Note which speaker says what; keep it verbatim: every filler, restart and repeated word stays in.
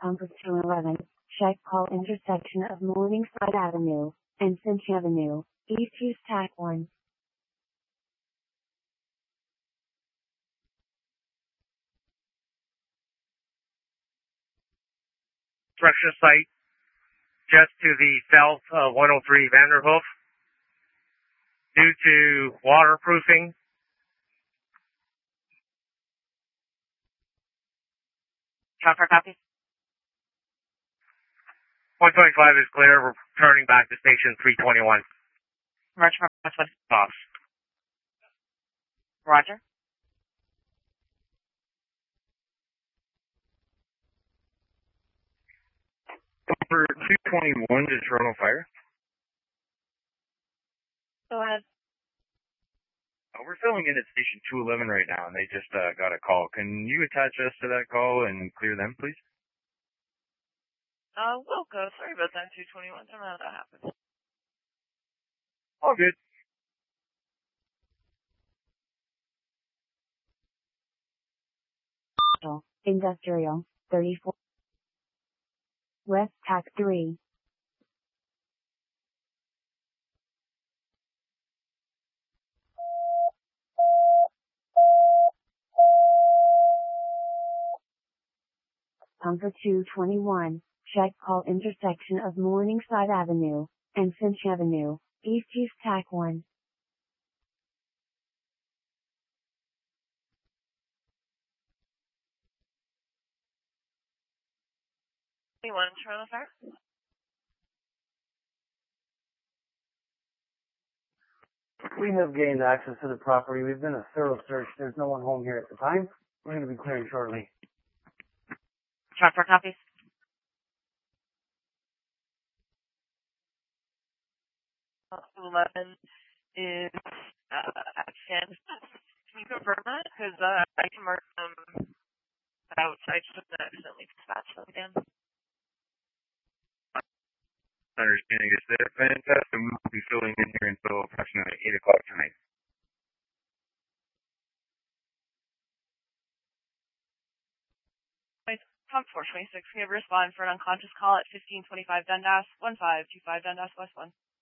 Speaker 1: Concord two eleven, check call intersection of Morningside Avenue and Finch Avenue, East Use T A C one.
Speaker 2: Construction site just to the south of one oh three Vanderhoof. Due to waterproofing,
Speaker 3: Traffic copy.
Speaker 2: one twenty-five is clear. We're turning back to station three twenty-one.
Speaker 3: Roger.
Speaker 2: Box.
Speaker 3: Roger.
Speaker 4: Number two twenty-one to Toronto Fire.
Speaker 3: Go ahead.
Speaker 4: Uh, we're filling in at station two eleven right now, and they just uh, got a call. Can you attach us to that call and clear them, please?
Speaker 3: Uh, we'll go. Sorry about that, two twenty-one. Don't know how that happened.
Speaker 4: All good.
Speaker 1: Industrial, thirty-four. West T A C three. Concord two twenty-one, check call intersection of Morningside Avenue and Finch Avenue, East Use T A C one.
Speaker 3: twenty-one, Toronto Fire.
Speaker 5: We have gained access to the property. We've done a thorough search. There's no one home here at the time. We're going to be clearing shortly.
Speaker 3: Traffic copies. eleven is uh, at San. Can you confirm that? Because uh, I can mark them outside just accidentally dispatch them again.
Speaker 4: Understanding is that fantastic. We will be filling in here until approximately eight o'clock tonight.
Speaker 3: Pump four twenty-six, we have a respond for an unconscious call at fifteen twenty-five Dundas, one five two five Dundas West one.